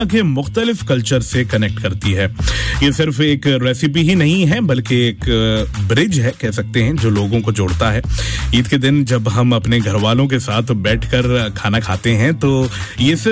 के मुख्तलिफ कल्चर से कनेक्ट करती है। ये सिर्फ एक रेसिपी ही नहीं है बल्कि एक ब्रिज है, कह सकते हैं, जो लोगों को जोड़ता है। ईद के दिन जब हम अपने घर वालों के साथ बैठकर खाना खाते हैं तो ये सिर्फ